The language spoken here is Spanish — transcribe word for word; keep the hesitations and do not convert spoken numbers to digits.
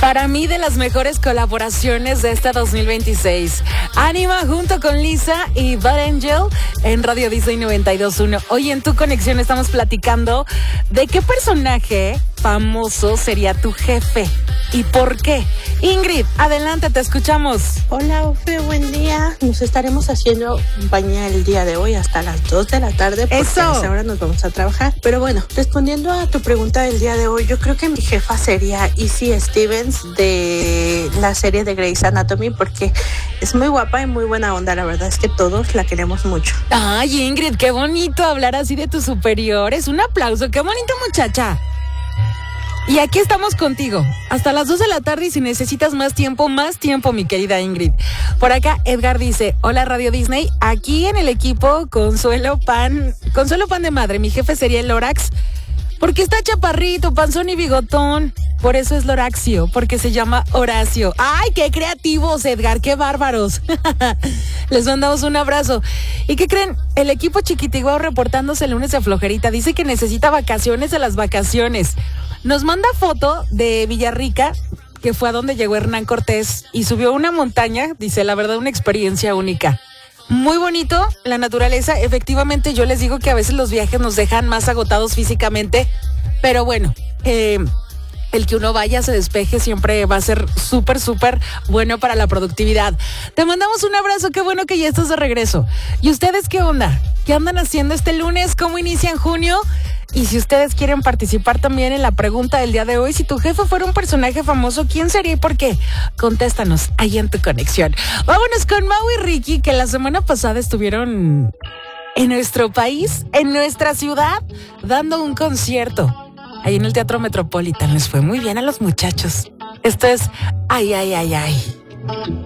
Para mí, de las mejores colaboraciones de este dos mil veintiséis. Anima junto con Lisa y Bad Angel en Radio Disney noventa y dos punto uno. Hoy en Tu Conexión estamos platicando de qué personaje famoso sería tu jefe y por qué. Ingrid, adelante, te escuchamos. Hola, Ofe, buen día. Nos estaremos haciendo compañía el día de hoy hasta las dos de la tarde porque Eso. a esa hora nos vamos a trabajar. Pero bueno, respondiendo a tu pregunta del día de hoy, yo creo que mi jefa sería Izzy Stevens de la serie de Grey's Anatomy porque es muy guapa y muy buena onda. La verdad es que todos la queremos mucho. Ay, Ingrid, qué bonito hablar así de tus superiores. Un aplauso, qué bonita muchacha. Y aquí estamos contigo, hasta las dos de la tarde y si necesitas más tiempo, más tiempo, mi querida Ingrid. Por acá, Edgar dice, hola Radio Disney, aquí en el equipo Consuelo Pan, Consuelo Pan de Madre, mi jefe sería el Lorax, porque está chaparrito, panzón y bigotón, por eso es Loraxio, porque se llama Horacio. ¡Ay, qué creativos, Edgar, qué bárbaros! Les mandamos un abrazo. ¿Y qué creen? El equipo Chiquitiguao reportándose el lunes de flojerita, dice que necesita vacaciones de las vacaciones. Nos manda foto de Villarrica, que fue a donde llegó Hernán Cortés y subió una montaña, dice, la verdad, una experiencia única. Muy bonito, la naturaleza. Efectivamente, yo les digo que a veces los viajes nos dejan más agotados físicamente, pero bueno, eh, el que uno vaya, se despeje, siempre va a ser súper, súper bueno para la productividad. Te mandamos un abrazo, qué bueno que ya estás de regreso. ¿Y ustedes qué onda? ¿Qué andan haciendo este lunes? ¿Cómo inician junio? Y si ustedes quieren participar también en la pregunta del día de hoy, si tu jefe fuera un personaje famoso, ¿quién sería y por qué? Contéstanos ahí en Tu Conexión. Vámonos con Mau y Ricky, que la semana pasada estuvieron en nuestro país, en nuestra ciudad, dando un concierto. Ahí en el Teatro Metropolitan les fue muy bien a los muchachos. Esto es Ay, ay, ay, ay.